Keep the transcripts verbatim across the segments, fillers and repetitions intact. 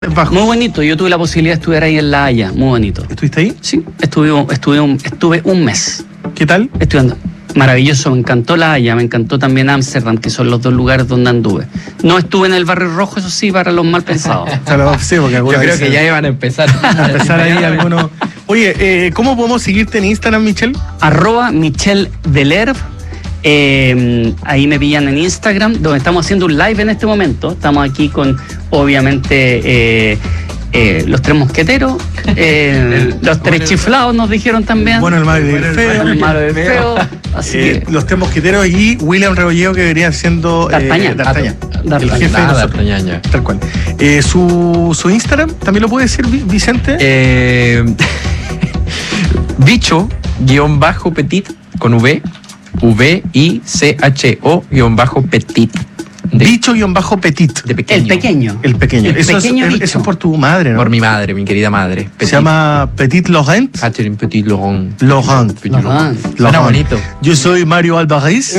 Bajo. Muy bonito, yo tuve la posibilidad de estudiar ahí en La Haya, muy bonito. ¿Estuviste ahí? Sí, estuve, estuve, un, estuve un mes ¿Qué tal? estudiando. Maravilloso, me encantó La Haya, me encantó también Ámsterdam, que son los dos lugares donde anduve. No estuve en el Barrio Rojo, eso sí, para los mal pensados. Sí, porque Yo creo que ya iban a empezar. a empezar ahí algunos. Oye, eh, ¿cómo podemos seguirte en Instagram, Michelle? Arroba Michelle Delerve. Eh, ahí me pillan en Instagram, donde estamos haciendo un live en este momento. Estamos aquí con, obviamente, eh, eh, los tres mosqueteros, eh, los tres chiflados nos dijeron también. Bueno, el malo y el feo. El malo y el feo. Así Eh, que, los tres mosqueteros y William Rebolleo, que venía siendo eh, D'Artagnan. D'Artagnan. D'Artagnan. El jefe de Ah, nosotros. D'Artagnan, ya. Tal cual. Eh, su, su Instagram, ¿también lo puede decir Vi- Vicente? Eh, bicho, guión bajo petit, con V, V I C H O, guión bajo petit. De, Bicho-petit. de pequeño. el pequeño. El pequeño. El eso, pequeño es, bicho. eso es por tu madre, ¿no? Por mi madre, mi querida madre. Petit. Se llama Petit Laurent. Catherine Petit Laurent. Laurent. Petit Laurent. Laurent. Laurent. Suena bonito. Yo soy Mario Alvarez.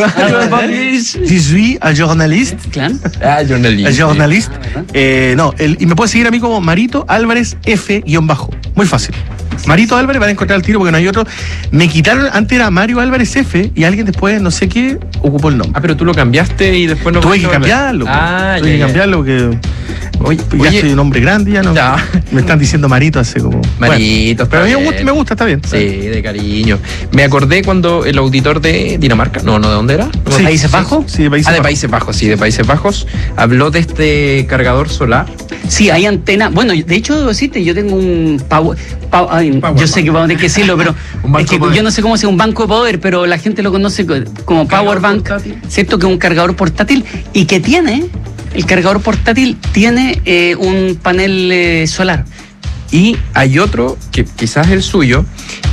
Je suis un journaliste. Claro. Ah, journalist. Un journaliste. Ah, ¿verdad? Eh, no, el- y me puedes seguir a mí como Marito Álvarez F guión bajo. Muy fácil. Marito Álvarez, van a encontrar el tiro porque no hay otro. Me quitaron, antes era Mario Álvarez F y alguien después, no sé qué, ocupó el nombre. Ah, pero tú lo cambiaste y después no Tuve volviste que a volver. cambiarlo. Ah, Tuve ya, que ya. cambiarlo porque Oye, ya oye, soy un hombre grande, ya no. Ya. Me están diciendo Marito hace como. Marito, Bueno, pero a mí está me gusta, bien. me gusta, está bien. Sí, de cariño. Me acordé cuando el auditor de Dinamarca, no, no, ¿de dónde era? No, Sí, ¿Países sí, Bajos? Sí, de Países ah, de Bajos. Países Bajos, sí, de Países Bajos. Habló de este cargador solar. Sí, hay antena. Bueno, de hecho, debo decirte, yo tengo un power. pow- ay, Power yo sé que vamos a tener que decirlo, pero Un banco es que de poder. yo no sé cómo sea un banco de poder, pero la gente lo conoce co- como Power cargador Bank, portátil. ¿cierto? Que es un cargador portátil y que tiene, el cargador portátil tiene eh, un panel eh, solar. Y hay otro, que quizás es el suyo,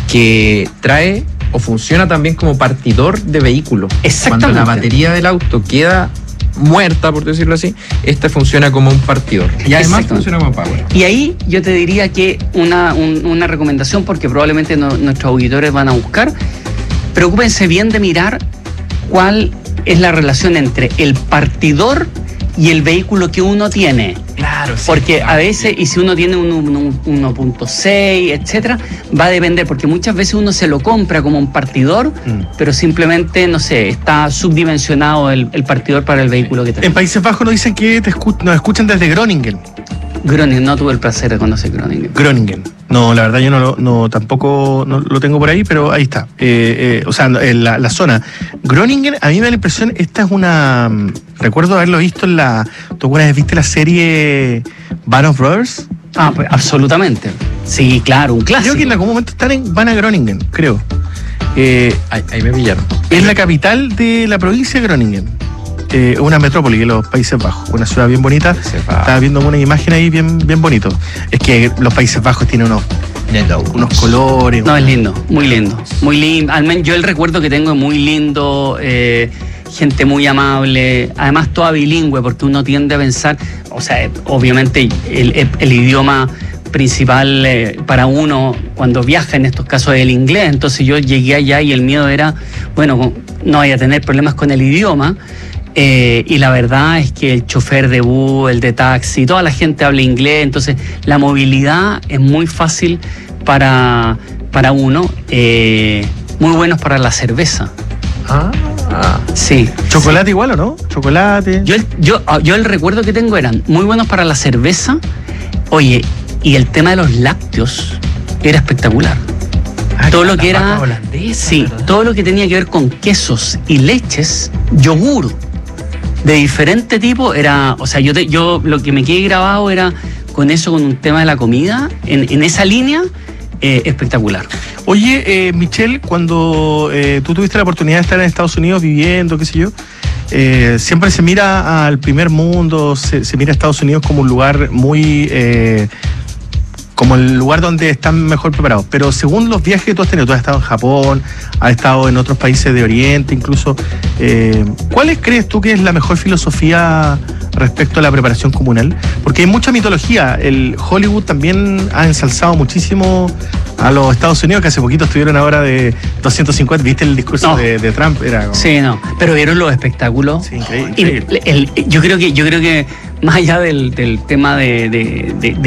que trae o funciona también como partidor de vehículos. Exactamente. Cuando la batería del auto queda muerta, por decirlo así, este funciona como un partidor. Y además Exactamente. funciona como power. Y ahí yo te diría que una, un- una recomendación, porque probablemente no- nuestros auditores van a buscar, preocúpense bien de mirar cuál es la relación entre el partidor y el vehículo que uno tiene. Claro, sí. Porque a veces, y si uno tiene un, un- un uno punto seis, etcétera, va a depender, porque muchas veces uno se lo compra como un partidor, Mm. pero simplemente, no sé, está subdimensionado el, el partidor para el vehículo que En tiene. Países Bajos nos dicen que te escu- nos escuchan desde Groningen. Groningen, no tuve el placer de conocer Groningen. Groningen. No, la verdad yo no, lo- no tampoco no lo tengo por ahí, pero ahí está. Eh, eh, o sea, en la, la zona. Groningen, a mí me da la impresión, esta es una. mm, Recuerdo haberlo visto en la. ¿Tú alguna vez viste la serie Band of Brothers? Ah, pues absolutamente. Sí, claro, un clásico. Creo que en algún momento están en, van a Groningen, creo. Eh, Ahí, ahí me pillaron. es la capital de la provincia de Groningen. Eh, una metrópoli de los Países Bajos, una ciudad bien bonita. Países Bajos. Estaba viendo una imagen ahí bien, bien bonito. Es que los Países Bajos tienen unos, unos colores. No, es lindo, muy lindo. Muy lindo. Al menos yo el recuerdo que tengo es muy lindo, eh, gente muy amable, además toda bilingüe, porque uno tiende a pensar, o sea, eh, obviamente el, el- el idioma principal eh, para uno cuando viaja en estos casos es el inglés, entonces yo llegué allá y el miedo era, bueno, no vaya a tener problemas con el idioma. Eh, y la verdad es que el chofer de bus, el de taxi, toda la gente habla inglés, entonces la movilidad es muy fácil para, para uno, eh, muy buenos para la cerveza. Ah, ah. Sí. ¿Chocolate igual o no? Chocolate. Yo el, yo, yo el recuerdo que tengo eran muy buenos para la cerveza. Oye, y el tema de los lácteos era espectacular. Ah, todo la lo que vaca era, holandesa, sí, ¿verdad? todo lo que tenía que ver con quesos y leches, yogur de diferente tipo era, o sea, yo te- yo lo que me quedé grabado era con eso, con un tema de la comida, en, en esa línea, eh, espectacular. Oye, eh, Michelle, cuando eh, tú tuviste la oportunidad de estar en Estados Unidos viviendo, qué sé yo, eh, siempre se mira al primer mundo, se, se mira a Estados Unidos como un lugar muy... eh, como el lugar donde están mejor preparados. Pero según los viajes que tú has tenido, tú has estado en Japón, has estado en otros países de Oriente incluso, eh, ¿cuál crees tú que es la mejor filosofía respecto a la preparación comunal? Porque hay mucha mitología. El Hollywood también ha ensalzado muchísimo a los Estados Unidos, que hace poquito estuvieron ahora de doscientos cincuenta. ¿Viste el discurso No. de, de Trump? Era como... Sí, no. Pero vieron los espectáculos. Sí, increíble, Y increíble. el- el- yo creo que, yo creo que más allá del, del tema de, de, de,